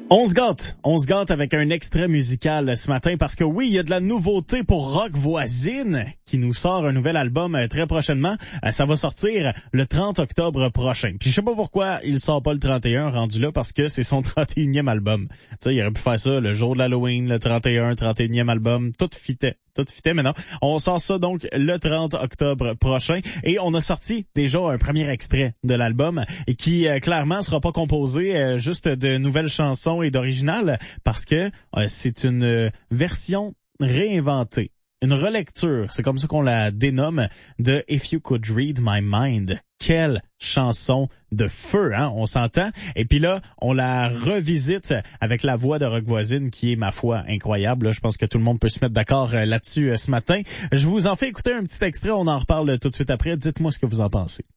On se gâte avec un extrait musical ce matin parce que oui, il y a de la nouveauté pour Rock Voisine qui nous sort un nouvel album très prochainement. Ça va sortir le 30 octobre prochain. Puis je sais pas pourquoi il sort pas le 31 rendu là parce que c'est son 31e album. Tu sais, il aurait pu faire ça le jour de l'Halloween, le 31e album, tout fitait, mais non. On sort ça donc le 30 octobre prochain et on a sorti déjà un premier extrait de l'album et qui clairement sera pas composé juste de nouvelles chansons et d'original parce que c'est une version réinventée. Une relecture, c'est comme ça qu'on la dénomme, de If You Could Read My Mind. Quelle chanson de feu, hein, on s'entend. Et puis là, on la revisite avec la voix de Rock Voisine qui est, ma foi, incroyable. Là, je pense que tout le monde peut se mettre d'accord là-dessus ce matin. Je vous en fais écouter un petit extrait, on en reparle tout de suite après. Dites-moi ce que vous en pensez.